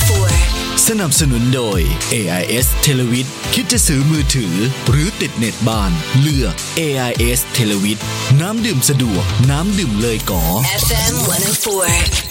104สนับสนุนโดย AIS Televid คิดจะซื้อมือถือหรือติดเน็ตบ้านเลือก AIS Televid น้ำดื่มสะดวกน้ำดื่มเลยก๋อ FM 104